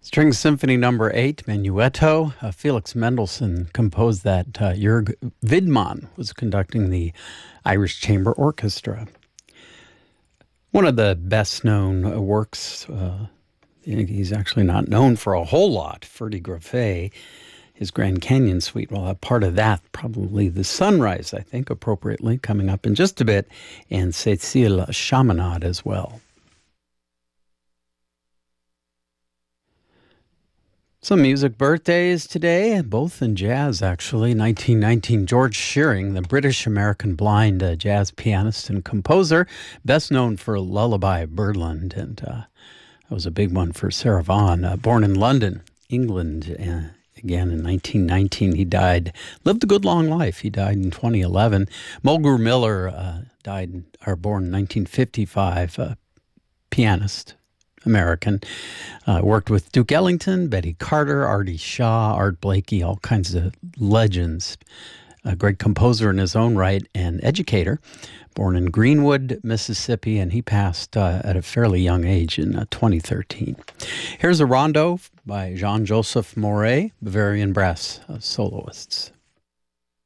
String Symphony Number 8, Menuetto. Felix Mendelssohn composed that. Jörg Widmann was conducting the Irish Chamber Orchestra. One of the best-known works, he's actually not known for a whole lot, Ferdy Greffé, his Grand Canyon Suite. Well, a part of that, probably the Sunrise, I think, appropriately, coming up in just a bit, and Cécile Chaminade as well. Some music birthdays today, both in jazz, actually. 1919, George Shearing, the British-American blind jazz pianist and composer, best known for Lullaby Birdland, and that was a big one for Sarah Vaughan. Born in London, England, again in 1919, he died, lived a good long life. He died in 2011. Mulgrew Miller born in 1955, pianist. American. Worked with Duke Ellington, Betty Carter, Artie Shaw, Art Blakey, all kinds of legends. A great composer in his own right and educator. Born in Greenwood, Mississippi, and he passed at a fairly young age in 2013. Here's a rondo by Jean-Joseph Mauret, Bavarian brass soloists.